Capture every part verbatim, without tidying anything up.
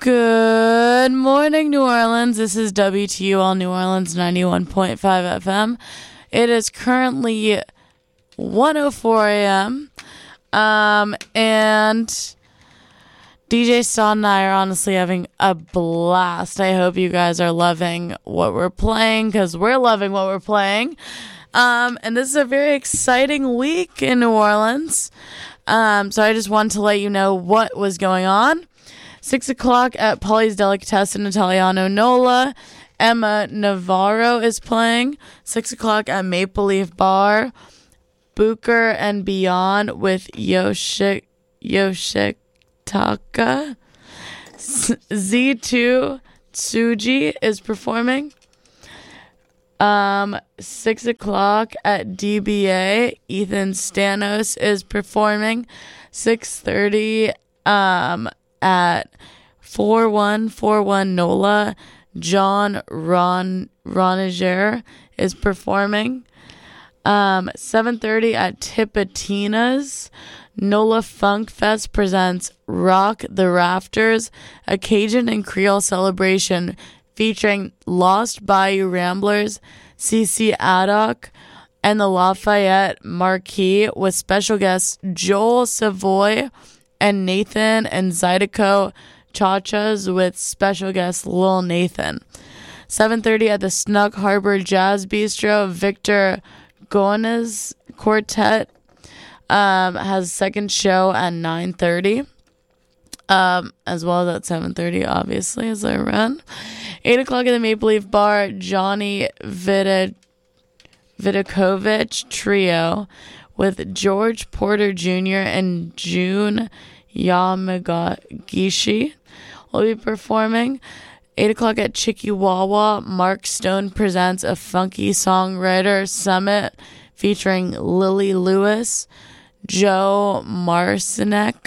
Good morning, New Orleans. This is W T U L New Orleans ninety-one point five F M. It is currently one oh four a.m. Um, and D J Stott and I are honestly having a blast. I hope you guys are loving what we're playing because we're loving what we're playing. Um, and this is a very exciting week in New Orleans. Um, so I just wanted to let you know what was going on. Six o'clock at Polly's Delicatessen Italiano Nola. Emma Navarro is playing. Six o'clock at Maple Leaf Bar. Booker and Beyond with Yoshi Yoshitaka. Z two Tsuji is performing. Um, six o'clock at D B A. Ethan Stanos is performing. Six thirty. Um. At four one four one Nola, John Ron Ronager is performing. Um, seven thirty at Tipitina's, Nola Funk Fest presents Rock the Rafters, a Cajun and Creole celebration featuring Lost Bayou Ramblers, C C Addock, and the Lafayette Marquis with special guests Joel Savoy and Nathan and Zydeco Chachas with special guest Lil Nathan. seven thirty at the Snug Harbor Jazz Bistro. Victor Gones Quartet um, has second show at nine thirty. Um, as well as at seven thirty, obviously, as I run. eight o'clock at the Maple Leaf Bar. Johnny Vida Vidakovich Trio with George Porter Junior and June Yamagishi will be performing. eight o'clock at Chickawawa. Mark Stone presents a funky songwriter summit featuring Lily Lewis, Joe Marcinek,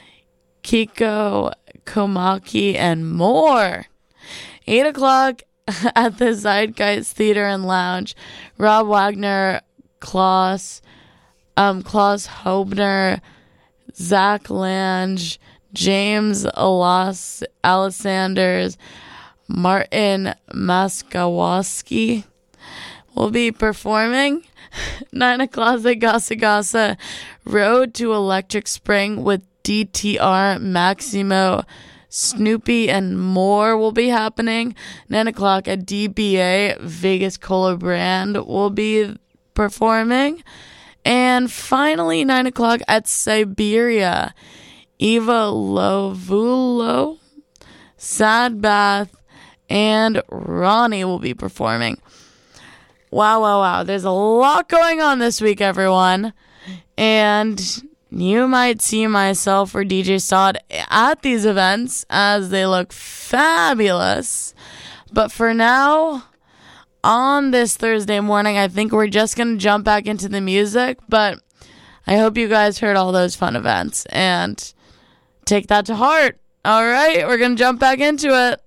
Kiko Komaki, and more. eight o'clock at the Zeitgeist Theater and Lounge. Rob Wagner, Klaus Um, Klaus Hobner, Zach Lange, James Alas- Alessanders, Martin Maskawaski will be performing. nine o'clock at Gasa Gasa, Road to Electric Spring with D T R, Maximo, Snoopy, and more will be happening. nine o'clock at D B A, Vegas Cola Brand will be performing. And finally, nine o'clock at Siberia, Eva Lovulo, Sad Bath, and Ronnie will be performing. Wow, wow, wow. There's a lot going on this week, everyone. And you might see myself or D J Stott at these events as they look fabulous. But for now, on this Thursday morning, I think we're just going to jump back into the music, but I hope you guys heard all those fun events and take that to heart. All right, we're going to jump back into it.